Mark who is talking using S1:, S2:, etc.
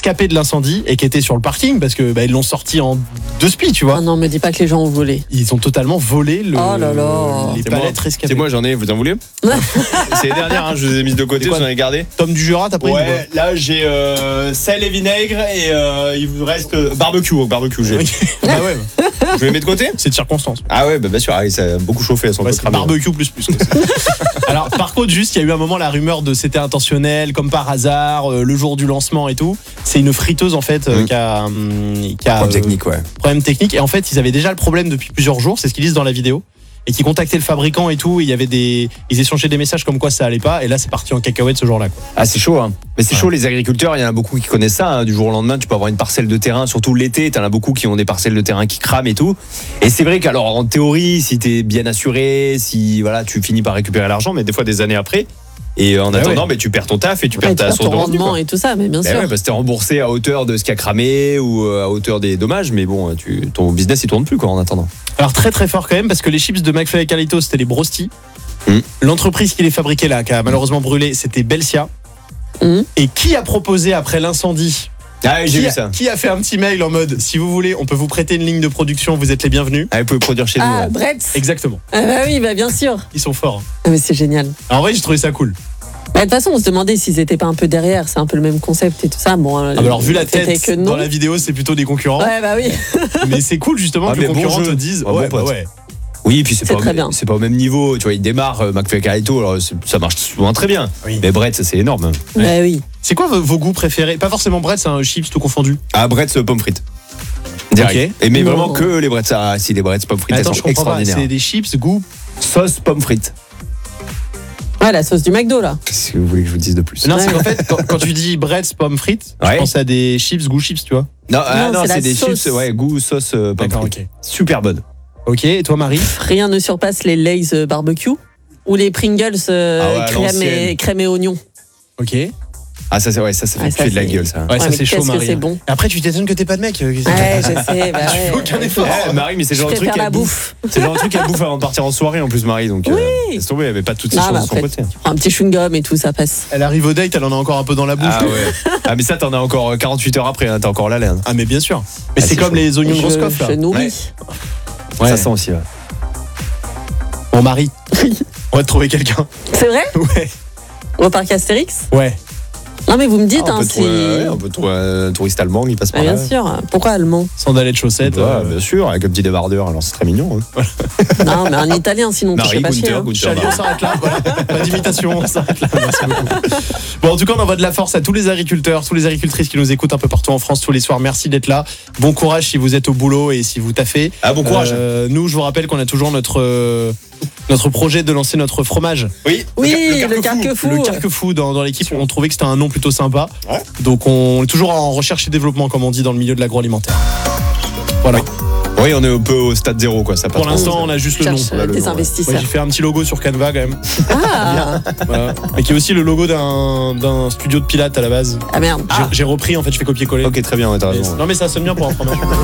S1: rescapés de l'incendie et qui étaient sur le parking parce que ils l'ont sorti en 2 spies, tu vois.
S2: Ah non, me dis pas que les gens ont volé.
S1: Ils ont totalement volé les
S3: C'est
S1: palettes rescapées.
S3: C'est moi, j'en ai, vous en voulez? C'est les dernières, je les ai mises de côté, j'en ai gardé.
S1: Tom du Jura, t'as pris?
S3: Ouais, là j'ai sel et vinaigre et il vous reste barbecue j'ai.
S1: Bah ouais.
S3: Je vais les mettre de côté?
S1: C'est de circonstance.
S3: Ah ouais, bien sûr, ça a beaucoup chauffé, elles sont
S1: C'est barbecue plus. Alors par contre, juste, il y a eu un moment la rumeur de c'était intentionnel, comme par hasard, le jour du lancement et tout. C'est une friteuse en fait qui a
S3: problème technique, ouais.
S1: Problème technique. Et en fait, ils avaient déjà le problème depuis plusieurs jours, c'est ce qu'ils disent dans la vidéo. Et qui contactaient le fabricant et tout, et il y avait ils échangeaient des messages comme quoi ça allait pas, et là c'est parti en cacahuète ce jour-là, quoi.
S3: Ah, c'est chaud, hein. Mais c'est chaud, les agriculteurs, il y en a beaucoup qui connaissent ça, hein. Du jour au lendemain, tu peux avoir une parcelle de terrain, surtout l'été, t'en as beaucoup qui ont des parcelles de terrain qui crament et tout. Et c'est vrai qu'alors, en théorie, si t'es bien assuré, si voilà, tu finis par récupérer l'argent, mais des fois des années après. Et en attendant, tu perds ton taf et tu perds ta source de revenus,
S2: rendement et tout ça, mais bien sûr.
S3: Ouais, parce que t'es remboursé à hauteur de ce qui a cramé ou à hauteur des dommages, mais bon, ton business il tourne plus, quoi, en attendant.
S1: Alors très très fort quand même, parce que les chips de McFly et Carlitos c'était les Brosti. L'entreprise qui les fabriquait là, qui a malheureusement brûlé, c'était Belsia. Et qui a proposé après l'incendie?
S3: Ah oui, j'ai vu ça.
S1: Qui a fait un petit mail en mode si vous voulez, on peut vous prêter une ligne de production, vous êtes les bienvenus.
S3: Ah, vous pouvez produire chez nous.
S2: Ah, Bretz.
S1: Exactement.
S2: Ah bah oui, bien sûr.
S1: Ils sont forts.
S2: Ah, mais c'est génial.
S1: Alors, en vrai, j'ai trouvé ça cool.
S2: De toute façon, on se demandait s'ils étaient pas un peu derrière. C'est un peu le même concept et tout ça. Bon,
S1: alors, vu la tête dans la vidéo, c'est plutôt des concurrents.
S2: Ouais, bah oui.
S1: Mais c'est cool justement que les concurrents te disent ouais.
S3: Oui, puis c'est pas au même niveau. Tu vois, il démarre McFly et Carlito, alors ça marche souvent très bien.
S1: Oui.
S3: Mais Bretz, c'est énorme.
S2: Ouais. Bah oui.
S1: C'est quoi vos goûts préférés? Pas forcément Bretz, c'est un chips tout confondu.
S3: Ah, Bretz, pommes frites. Direct.
S1: Okay.
S3: Et mais vraiment que les Bretz. Ah, si les Bretz pommes frites,
S1: attends,
S3: elles sont extraordinaires.
S1: C'est des chips goût
S3: sauce pommes frites.
S2: Ouais, la sauce du McDo là.
S3: Qu'est-ce que vous voulez que je vous dise de plus?
S1: Non, c'est qu'en fait, quand tu dis Bretz pommes frites, je pense à des chips goût chips, tu vois.
S3: Non, c'est des
S2: sauce.
S3: chips, goût sauce pommes frites.
S1: Okay.
S3: Super bonne.
S1: Ok, et toi Marie?
S2: Rien ne surpasse les Lay's barbecue ou les Pringles crème et oignon.
S1: Ok.
S3: Ah, ça fait tuer de la gueule, ça.
S1: Ouais, ça c'est chaud, Marie.
S2: C'est bon.
S1: Après, tu t'étonnes que t'es pas de mec.
S2: Ouais, je sais. Bah
S1: tu fais aucun effort.
S3: Marie, mais c'est genre un truc
S2: à bouffe.
S3: C'est genre un truc à bouffer avant de partir en soirée en plus, Marie. Donc, laisse tomber, elle avait pas toutes ces choses de son côté.
S2: Un petit chewing-gum et tout, ça passe.
S1: Elle arrive au date, elle en a encore un peu dans la bouche.
S3: Ah ouais. Ah, mais ça, t'en as encore 48 heures après, hein, t'as encore la laine.
S1: Ah, mais bien sûr. Mais c'est comme les oignons de Roscoff, là.
S2: Je nourris.
S3: Ouais. Ça sent aussi, ouais.
S1: Bon, Marie, on va te trouver quelqu'un.
S2: C'est vrai?
S1: Ouais.
S2: Au parc Astérix?
S1: Ouais.
S2: Non mais vous me dites
S3: on peut trouver un touriste allemand qui passe par là.
S2: Bien sûr. Pourquoi allemand?
S1: Sandalettes, chaussettes.
S3: Bien sûr, avec un petit débardeur. Alors c'est très mignon. Hein.
S2: Non mais un italien sinon tu sais pas chier.
S1: Charlie, on s'arrête là. Voilà. Pas d'imitation, on s'arrête là. Merci beaucoup. Bon, en tout cas, on envoie de la force à tous les agriculteurs, toutes les agricultrices qui nous écoutent un peu partout en France tous les soirs. Merci d'être là. Bon courage si vous êtes au boulot et si vous taffez.
S3: Ah, bon courage.
S1: Nous, je vous rappelle qu'on a toujours notre projet de lancer notre fromage.
S2: Oui, le Carquefou.
S1: Le Carquefou dans l'équipe, on trouvait que c'était un nom plutôt sympa.
S3: Ouais.
S1: Donc on est toujours en recherche et développement, comme on dit dans le milieu de l'agroalimentaire. Voilà.
S3: Oui, on est un peu au stade zéro, quoi. Ça
S1: pour l'instant, on a juste le nom.
S2: Des investisseurs.
S1: Ouais, j'ai fait un petit logo sur Canva quand même.
S2: Ah.
S1: Voilà. Mais qui est aussi le logo d'un studio de pilates à la base.
S2: Ah merde.
S1: J'ai repris, en fait, je fais copier-coller.
S3: Ok, très bien, t'as raison.
S1: Non mais ça sonne bien pour un fromage.